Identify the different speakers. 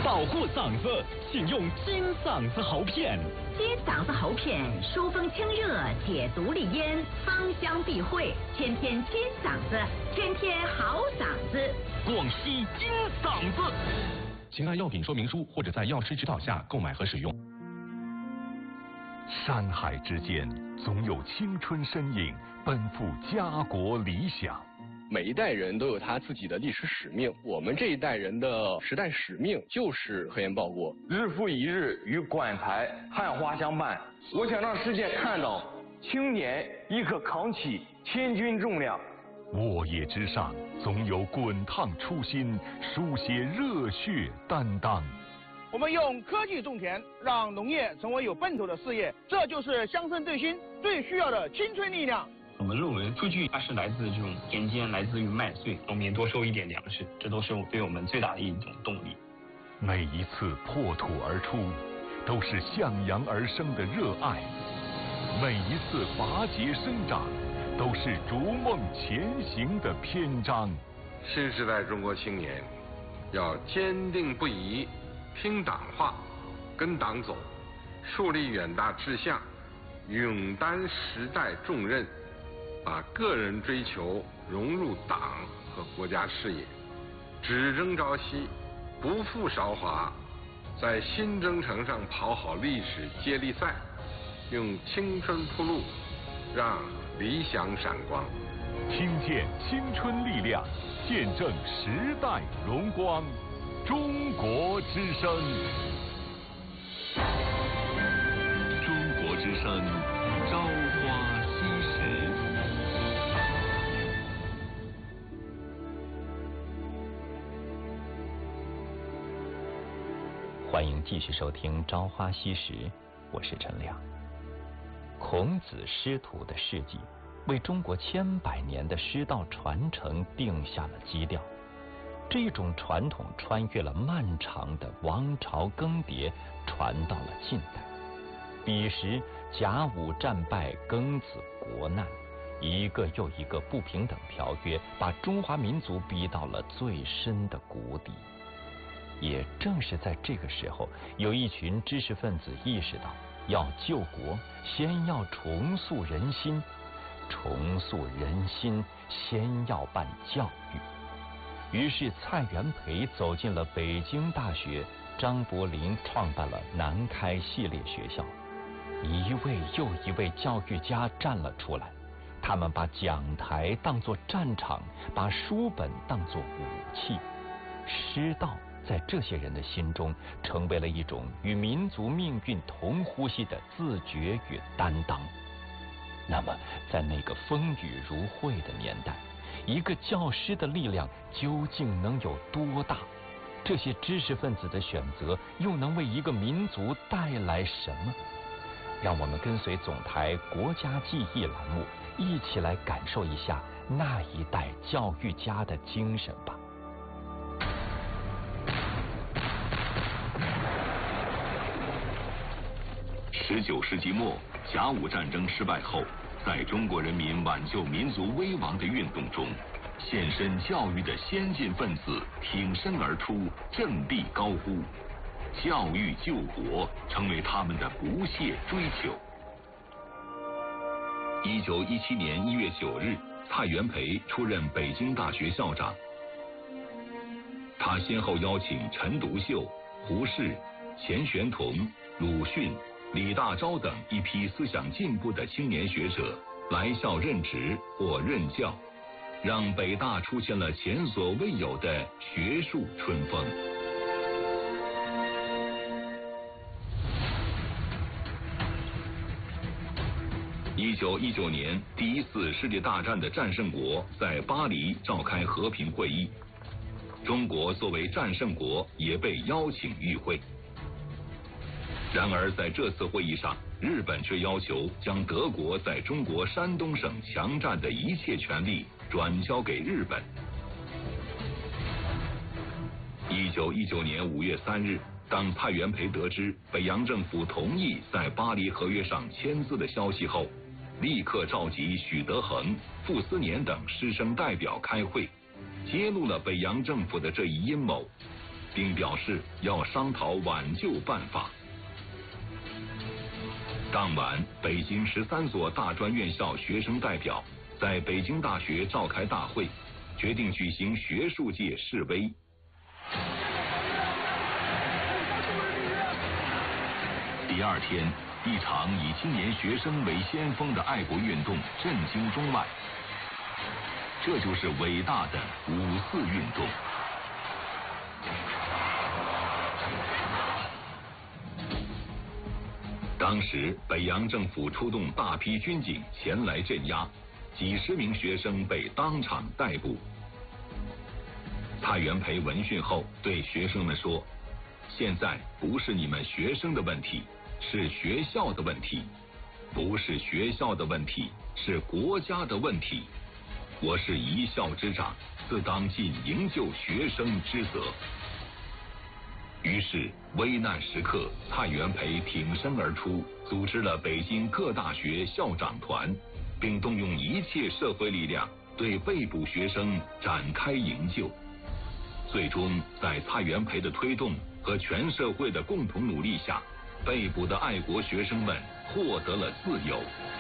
Speaker 1: 保护嗓子，请用金嗓子喉片。
Speaker 2: 金嗓子喉片疏风清热，解毒利咽，芳香避秽，天天金嗓子，天天好嗓子。
Speaker 1: 广西金嗓子。请按药品说明书或者在药师指导下购买和使用。
Speaker 3: 山海之间，总有青春身影奔赴家国理想。
Speaker 4: 每一代人都有他自己的历史使命，我们这一代人的时代使命就是核研报国。
Speaker 5: 日复一日与馆台汉花相伴，我想让世界看到青年亦可扛起千钧重量。
Speaker 3: 沃野之上，总有滚烫初心，书写热血担当。
Speaker 6: 我们用科技种田，让农业成为有奔头的事业，这就是乡村振兴最需要的青春力量。
Speaker 7: 我们认为数据它是来自这种田间，来自于麦穗，农民多收一点粮食，这都是对我们最大的一种动力。
Speaker 3: 每一次破土而出，都是向阳而生的热爱；每一次拔节生长，都是逐梦前行的篇章。
Speaker 8: 新时代中国青年要坚定不移听党话，跟党走，树立远大志向，勇担时代重任，把个人追求融入党和国家事业，只争朝夕，不负韶华，在新征程上跑好历史接力赛，用青春铺路，让理想闪光。
Speaker 3: 听见青春力量，见证时代荣光。中国之声，中国之声，朝花夕拾。
Speaker 9: 欢迎继续收听《朝花夕拾》，我是陈亮。孔子师徒的事迹，为中国千百年的师道传承定下了基调。这种传统穿越了漫长的王朝更迭，传到了近代。彼时甲午战败，庚子国难，一个又一个不平等条约，把中华民族逼到了最深的谷底。也正是在这个时候，有一群知识分子意识到，要救国，先要重塑人心；重塑人心，先要办教育。于是蔡元培走进了北京大学，张伯苓创办了南开系列学校，一位又一位教育家站了出来，他们把讲台当作战场，把书本当作武器。师道在这些人的心中成为了一种与民族命运同呼吸的自觉与担当。那么在那个风雨如晦的年代，一个教师的力量究竟能有多大？这些知识分子的选择又能为一个民族带来什么？让我们跟随总台国家记忆栏目，一起来感受一下那一代教育家的精神吧。
Speaker 3: 19世纪末，甲午战争失败后，在中国人民挽救民族危亡的运动中，献身教育的先进分子挺身而出，振臂高呼，教育救国成为他们的不懈追求。1917年1月9日，蔡元培出任北京大学校长。他先后邀请陈独秀、胡适、钱玄同、鲁迅、李大钊等一批思想进步的青年学者来校任职或任教，让北大出现了前所未有的学术春风。1919年，第一次世界大战的战胜国在巴黎召开和平会议，中国作为战胜国也被邀请与会。然而在这次会议上，日本却要求将德国在中国山东省强占的一切权利转交给日本。1919年5月3日，当蔡元培得知北洋政府同意在巴黎合约上签字的消息后，立刻召集许德衡、傅斯年等师生代表开会，揭露了北洋政府的这一阴谋。 并表示要商讨挽救办法。当晚，北京13所大专院校学生代表在北京大学召开大会，决定举行学术界示威。第二天，一场以青年学生为先锋的爱国运动震惊中外，这就是伟大的5·4运动。当时，北洋政府出动大批军警前来镇压，几十名学生被当场逮捕。蔡元培闻讯后对学生们说：“现在不是你们学生的问题，是学校的问题；不是学校的问题，是国家的问题。我是一校之长，自当尽营救学生之责。”于是，危难时刻，蔡元培挺身而出，组织了北京各大学校长团，并动用一切社会力量对被捕学生展开营救。最终，在蔡元培的推动和全社会的共同努力下，被捕的爱国学生们获得了自由。